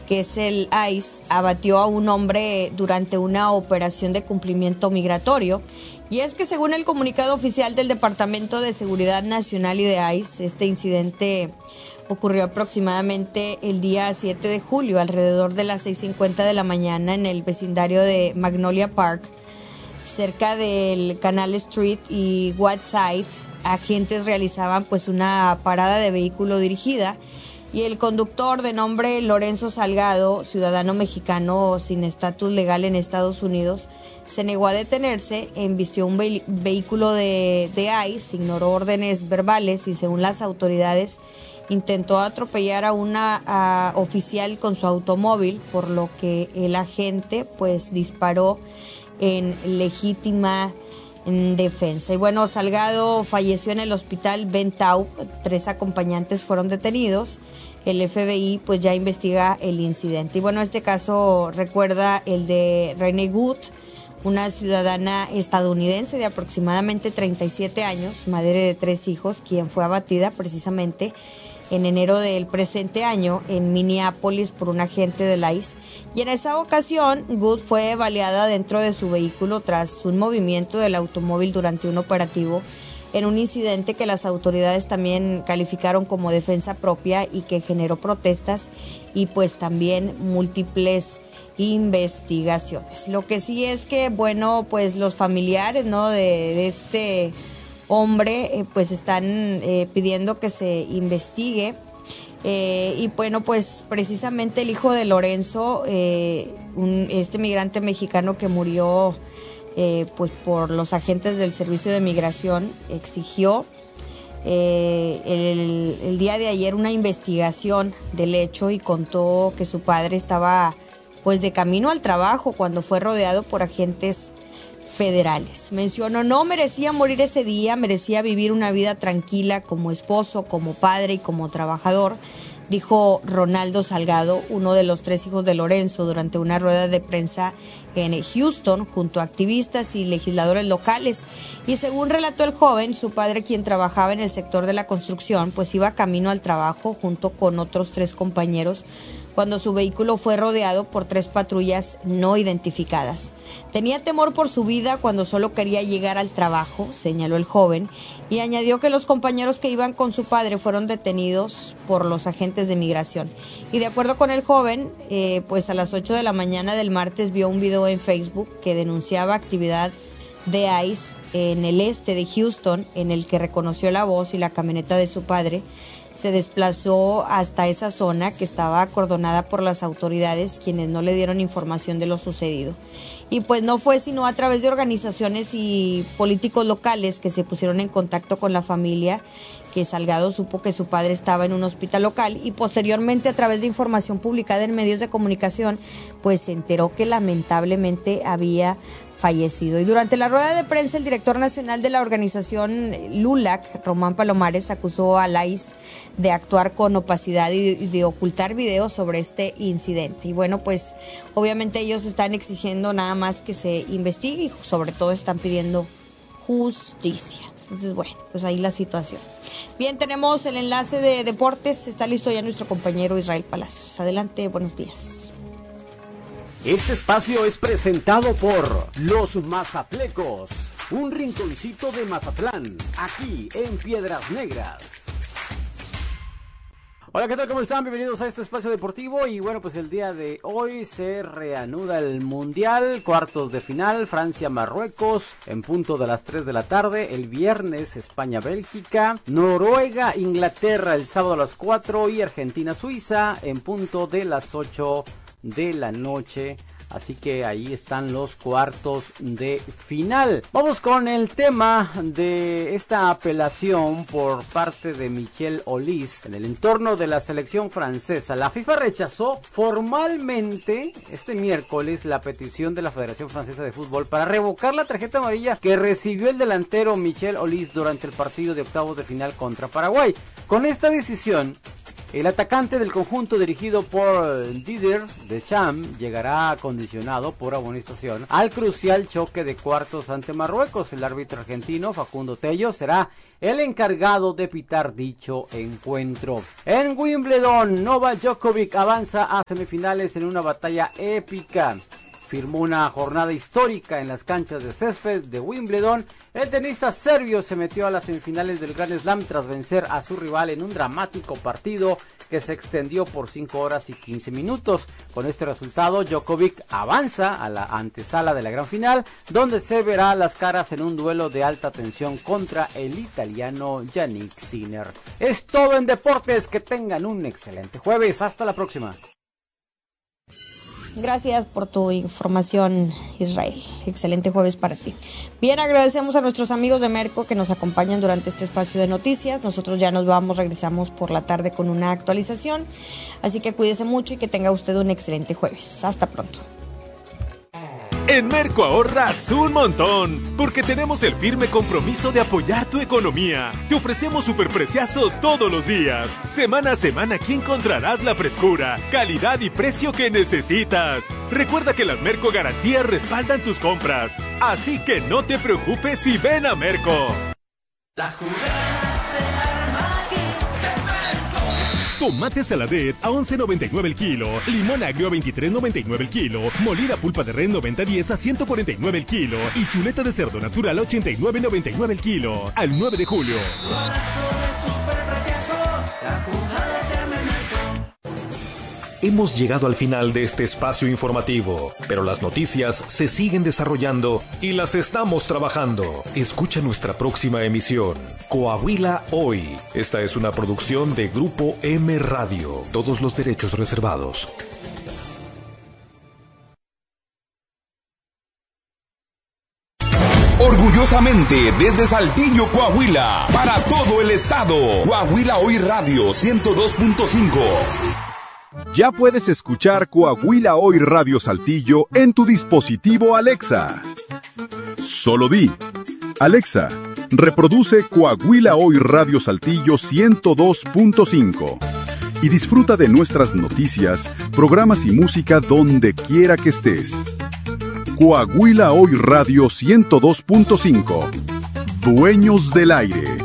que es el ICE, abatió a un hombre durante una operación de cumplimiento migratorio. Y es que según el comunicado oficial del Departamento de Seguridad Nacional y de ICE, este incidente ocurrió aproximadamente el día 7 de julio, alrededor de las 6:50 de la mañana, en el vecindario de Magnolia Park, cerca del Canal Street y Whiteside. Agentes realizaban pues una parada de vehículo dirigida y el conductor, de nombre Lorenzo Salgado, ciudadano mexicano sin estatus legal en Estados Unidos, se negó a detenerse, embistió un vehículo de ICE, ignoró órdenes verbales y, según las autoridades, intentó atropellar a una oficial con su automóvil, por lo que el agente pues disparó en legítima defensa. Y bueno, Salgado falleció en el hospital Ben Taub. 3 acompañantes fueron detenidos. El FBI pues ya investiga el incidente. Y bueno, este caso recuerda el de Renee Good, una ciudadana estadounidense de aproximadamente 37 años, madre de 3 hijos, quien fue abatida precisamente en enero del presente año en Minneapolis por un agente del ICE, y en esa ocasión Good fue baleada dentro de su vehículo tras un movimiento del automóvil durante un operativo, en un incidente que las autoridades también calificaron como defensa propia y que generó protestas y pues también múltiples investigaciones. Lo que sí es que, bueno, pues los familiares, ¿no?, de este hombre pues están pidiendo que se investigue, y bueno, pues precisamente el hijo de Lorenzo, este migrante mexicano que murió pues por los agentes del Servicio de Migración, exigió el día de ayer una investigación del hecho y contó que su padre estaba pues de camino al trabajo cuando fue rodeado por agentes federales. Mencionó: no merecía morir ese día, merecía vivir una vida tranquila como esposo, como padre y como trabajador, dijo Ronaldo Salgado, uno de los 3 hijos de Lorenzo, durante una rueda de prensa en Houston junto a activistas y legisladores locales. Y según relató el joven, su padre, quien trabajaba en el sector de la construcción, pues iba camino al trabajo junto con otros 3 compañeros cuando su vehículo fue rodeado por 3 patrullas no identificadas. Tenía temor por su vida cuando solo quería llegar al trabajo, señaló el joven, y añadió que los compañeros que iban con su padre fueron detenidos por los agentes de migración. Y de acuerdo con el joven, pues a las 8 de la mañana del martes vio un video en Facebook que denunciaba actividad de ICE en el este de Houston, en el que reconoció la voz y la camioneta de su padre. Se desplazó hasta esa zona que estaba acordonada por las autoridades, quienes no le dieron información de lo sucedido. Y pues no fue sino a través de organizaciones y políticos locales que se pusieron en contacto con la familia que Salgado supo que su padre estaba en un hospital local, y posteriormente, a través de información publicada en medios de comunicación, pues se enteró que lamentablemente había fallecido. Y durante la rueda de prensa, el director nacional de la organización LULAC, Román Palomares, acusó a ICE de actuar con opacidad y de ocultar videos sobre este incidente. Y bueno, pues obviamente ellos están exigiendo nada más que se investigue y sobre todo están pidiendo justicia. Entonces, bueno, pues ahí la situación. Bien, tenemos el enlace de deportes. Está listo ya nuestro compañero Israel Palacios. Adelante, buenos días. Este espacio es presentado por Los Mazatlecos, un rinconcito de Mazatlán, aquí en Piedras Negras. Hola, ¿qué tal? ¿Cómo están? Bienvenidos a este espacio deportivo. Y bueno, pues el día de hoy se reanuda el Mundial, cuartos de final, Francia-Marruecos, en punto de las 3 de la tarde. El viernes, España-Bélgica, Noruega-Inglaterra el sábado a las 4 y Argentina-Suiza en punto de las 8 de la noche. Así que ahí están los cuartos de final. Vamos con el tema de esta apelación por parte de Michel Auliss en el entorno de la selección francesa. La FIFA rechazó formalmente este miércoles la petición de la Federación Francesa de Fútbol para revocar la tarjeta amarilla que recibió el delantero Michel Auliss durante el partido de octavos de final contra Paraguay. Con esta decisión, El atacante del conjunto dirigido por Didier Deschamps llegará acondicionado por amonestación al crucial choque de cuartos ante Marruecos. El árbitro argentino Facundo Tello será el encargado de pitar dicho encuentro. En Wimbledon, Novak Djokovic avanza a semifinales en una batalla épica. Firmó una jornada histórica en las canchas de césped de Wimbledon. El tenista serbio se metió a las semifinales del Grand Slam tras vencer a su rival en un dramático partido que se extendió por 5 horas y 15 minutos. Con este resultado, Djokovic avanza a la antesala de la gran final, donde se verá las caras en un duelo de alta tensión contra el italiano Jannik Sinner. Es todo en deportes, que tengan un excelente jueves, hasta la próxima. Gracias por tu información, Israel. Excelente jueves para ti. Bien, agradecemos a nuestros amigos de Merco que nos acompañan durante este espacio de noticias. Nosotros ya nos vamos, regresamos por la tarde con una actualización. Así que cuídese mucho y que tenga usted un excelente jueves. Hasta pronto. En Merco ahorras un montón, porque tenemos el firme compromiso de apoyar tu economía. Te ofrecemos superpreciazos todos los días. Semana a semana aquí encontrarás la frescura, calidad y precio que necesitas. Recuerda que las Merco Garantías respaldan tus compras. Así que no te preocupes y ven a Merco. La jugada se arma aquí en Merco. Tomate saladet a 11.99 el kilo, limón agrio a 23.99 el kilo, molida pulpa de res 90-10 a 149 el kilo y chuleta de cerdo natural a 89.99 el kilo. Al 9 de julio. Hemos llegado al final de este espacio informativo, pero las noticias se siguen desarrollando y las estamos trabajando. Escucha nuestra próxima emisión, Coahuila Hoy. Esta es una producción de Grupo M Radio. Todos los derechos reservados. Orgullosamente desde Saltillo, Coahuila, para todo el estado, Coahuila Hoy Radio 102.5. Ya puedes escuchar Coahuila Hoy Radio Saltillo en tu dispositivo Alexa. Solo di: Alexa, reproduce Coahuila Hoy Radio Saltillo 102.5 y disfruta de nuestras noticias, programas y música donde quiera que estés. Coahuila Hoy Radio 102.5. Dueños del aire.